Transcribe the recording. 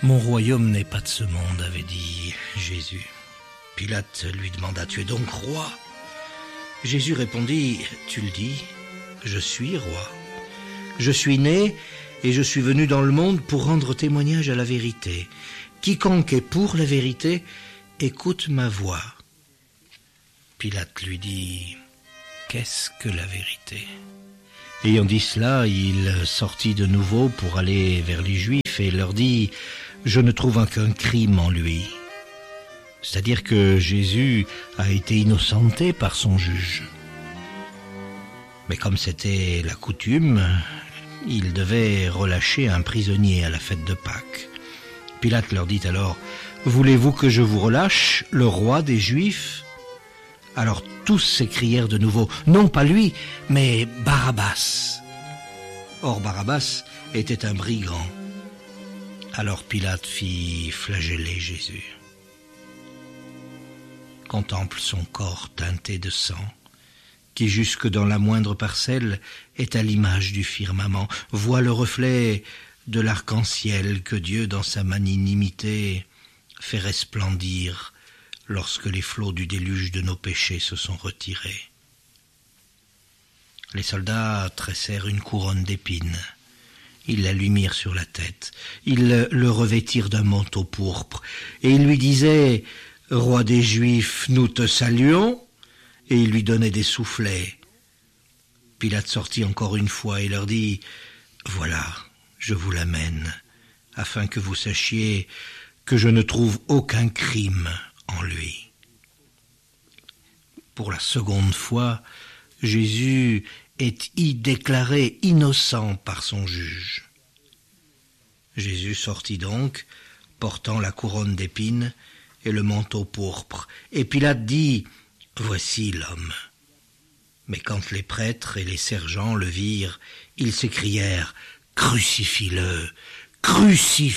Mon royaume n'est pas de ce monde, avait dit Jésus. Pilate lui demanda, tu es donc roi? Jésus répondit, tu le dis, je suis roi. Je suis né et je suis venu dans le monde pour rendre témoignage à la vérité. Quiconque est pour la vérité, écoute ma voix. Pilate lui dit, qu'est-ce que la vérité? Ayant dit cela, il sortit de nouveau pour aller vers les Juifs et leur dit, je ne trouve aucun crime en lui. C'est-à-dire que Jésus a été innocenté par son juge. Mais comme c'était la coutume, il devait relâcher un prisonnier à la fête de Pâques. Pilate leur dit alors, voulez-vous que je vous relâche, le roi des Juifs? Alors tous s'écrièrent de nouveau, non pas lui, mais Barabbas. Or Barabbas était un brigand. Alors Pilate fit flageller Jésus. Contemple son corps teinté de sang, qui jusque dans la moindre parcelle est à l'image du firmament, voit le reflet de l'arc-en-ciel que Dieu dans sa magnanimité fait resplendir lorsque les flots du déluge de nos péchés se sont retirés. Les soldats tressèrent une couronne d'épines. Ils la lui mirent sur la tête. Ils le revêtirent d'un manteau pourpre. Et ils lui disaient, « Roi des Juifs, nous te saluons !» Et ils lui donnaient des soufflets. Pilate sortit encore une fois et leur dit, « Voilà, je vous l'amène, afin que vous sachiez que je ne trouve aucun crime en lui. » Pour la seconde fois, Jésus est déclaré innocent par son juge. Jésus sortit donc, portant la couronne d'épines et le manteau pourpre, et Pilate dit, « Voici l'homme. » Mais quand les prêtres et les sergents le virent, ils s'écrièrent, « Crucifie-le, crucifie-le »